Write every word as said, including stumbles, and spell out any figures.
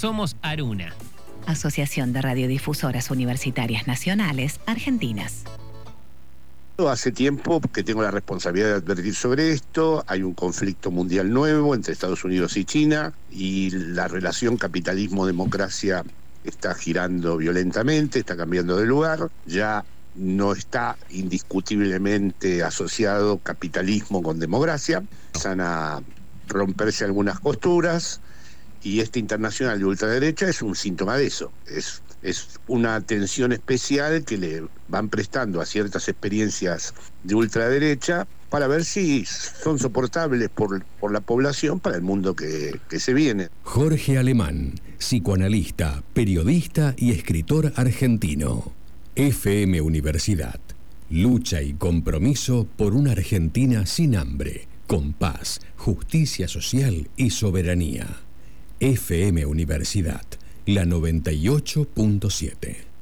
Somos Aruna. Asociación de Radiodifusoras Universitarias Nacionales Argentinas. Hace tiempo que tengo la responsabilidad de advertir sobre esto. Hay un conflicto mundial nuevo entre Estados Unidos y China y la relación capitalismo-democracia está girando violentamente, está cambiando de lugar. Ya no está indiscutiblemente asociado capitalismo con democracia. Empiezan a romperse algunas costuras y esta internacional de ultraderecha es un síntoma de eso. Es Es una atención especial que le van prestando a ciertas experiencias de ultraderecha para ver si son soportables por, por la población para el mundo que, que se viene. Jorge Alemán, psicoanalista, periodista y escritor argentino. F M Universidad. Lucha y compromiso por una Argentina sin hambre, con paz, justicia social y soberanía. F M Universidad. La noventa y ocho punto siete.